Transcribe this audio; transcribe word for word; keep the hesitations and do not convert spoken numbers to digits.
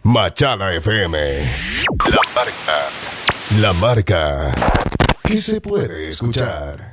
Machala F M. La marca. La marca que se puede escuchar.